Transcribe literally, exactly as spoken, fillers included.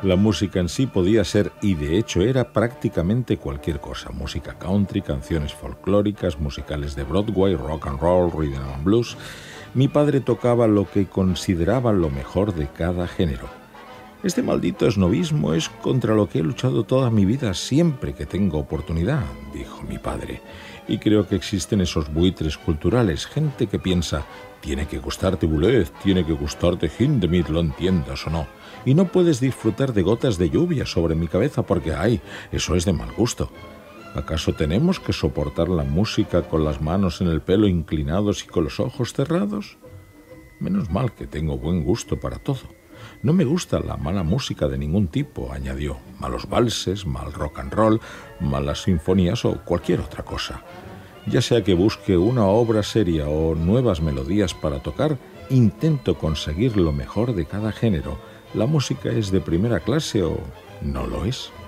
La música en sí podía ser, y de hecho era, prácticamente cualquier cosa. Música country, canciones folclóricas, musicales de Broadway, rock and roll, rhythm and blues. Mi padre tocaba lo que consideraba lo mejor de cada género. Este maldito esnovismo es contra lo que he luchado toda mi vida siempre que tengo oportunidad, dijo mi padre. Y creo que existen esos buitres culturales, gente que piensa, tiene que gustarte Boulez, tiene que gustarte Hindemith, lo entiendas o no. Y no puedes disfrutar de gotas de lluvia sobre mi cabeza porque, ay, eso es de mal gusto. ¿Acaso tenemos que soportar la música con las manos en el pelo inclinados y con los ojos cerrados? Menos mal que tengo buen gusto para todo. No me gusta la mala música de ningún tipo, añadió. Malos valses, mal rock and roll, malas sinfonías o cualquier otra cosa. Ya sea que busque una obra seria o nuevas melodías para tocar, intento conseguir lo mejor de cada género. ¿La música es de primera clase o no lo es?